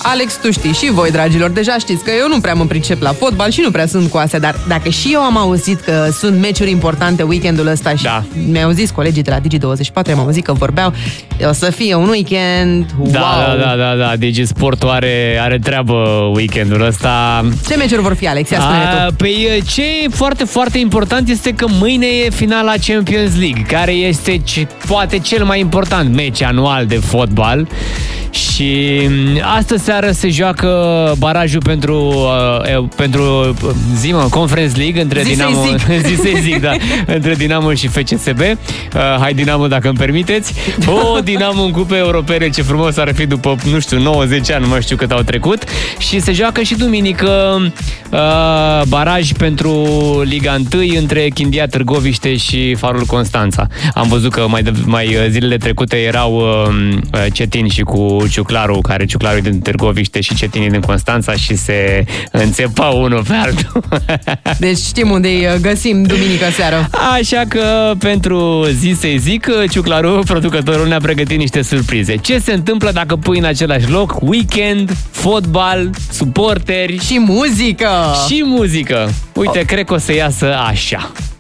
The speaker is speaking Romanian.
Alex, tu știi, și voi, dragilor, deja știți că eu nu prea mă pricep la fotbal și nu prea sunt cu astea, dar dacă și eu am auzit că sunt meciuri importante weekendul ăsta și mi-au zis colegii de la Digi24, am auzit că vorbeau, o să fie un weekend, wow! Da, Digi Sportul are treabă weekendul ăsta. Ce meciuri vor fi, Alex? Ia spune tu. Păi ce e foarte, foarte important este că mâine e finala Champions League, care este poate cel mai important meci anual de fotbal. Și astă seară se joacă barajul pentru Conference League între între Dinamo și FCSB. Hai Dinamo, dacă îmi permiteți. Dinamo în cupe europene, ce frumos ar fi după, nu știu, 90 ani, nu mai știu cât au trecut. Și se joacă și duminică baraj pentru Liga 1 între Chindia Târgoviște și Farul Constanța. Am văzut că mai zilele trecute erau Cetin și cu Ciuclaru, Ciuclaru din Târgoviște și Cetinii din Constanța și se înțepau unul pe altul. Deci știm unde-i găsim duminică seară. Așa că pentru zi să-i zic, Ciuclaru, producătorul, ne-a pregătit niște surprize. Ce se întâmplă dacă pui în același loc weekend, fotbal, suporteri și muzică? Și muzică. Uite, cred că o să iasă așa.